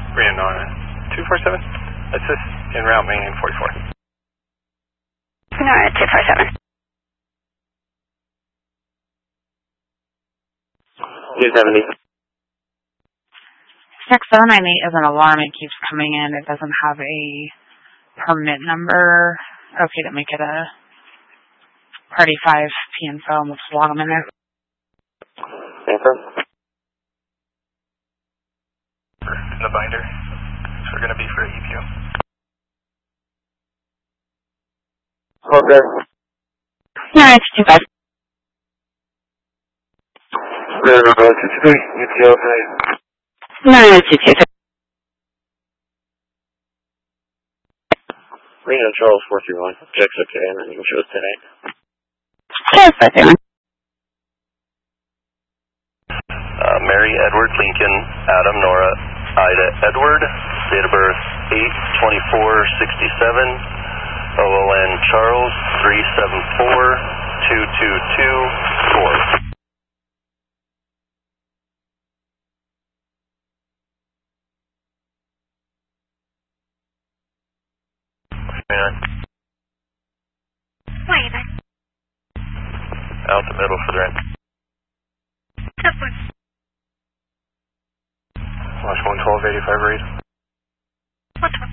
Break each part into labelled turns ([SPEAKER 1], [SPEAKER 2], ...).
[SPEAKER 1] Nora 247, assist en route main 44.
[SPEAKER 2] Nora 247.
[SPEAKER 3] 270.
[SPEAKER 4] 6798 is an alarm. It keeps coming in. It doesn't have a permit number. Okay, to make it a Party 5 PNFO, and we'll just log them in there.
[SPEAKER 3] Confirm.
[SPEAKER 1] In the binder. So we're going to be for EPO.
[SPEAKER 3] Okay.
[SPEAKER 4] Nora 225.
[SPEAKER 3] Nora 223, ETO 3.
[SPEAKER 4] Nora 225.
[SPEAKER 3] Reno Charles 431. Checks okay, and then you can show us today.
[SPEAKER 4] Cheers, 431.
[SPEAKER 1] Mary Edward Lincoln, Adam Nora, Ida Edward, date of birth 8/24/67, OLN Charles 374-2224.
[SPEAKER 2] Why are you there?
[SPEAKER 1] Out the middle for the rent.
[SPEAKER 2] Upward.
[SPEAKER 1] Watch 11285 read.
[SPEAKER 2] What's up?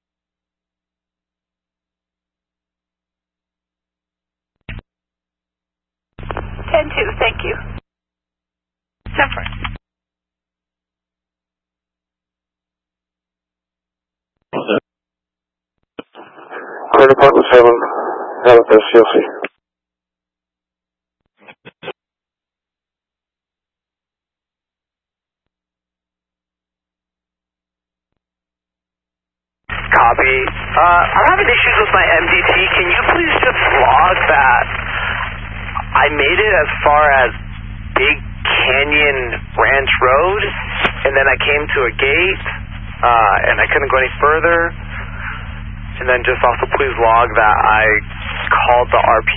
[SPEAKER 2] Ten two, thank you. Separate.
[SPEAKER 3] Fire Department 7, Manifest CLC.
[SPEAKER 5] Copy. I'm having issues with my MDT. Can you please just log that I made it as far as Big Canyon Ranch Road, and then I came to a gate, and I couldn't go any further. And then just also please log that I called the RP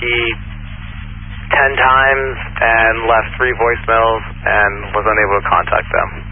[SPEAKER 5] 10 times and left 3 voicemails and was unable to contact them.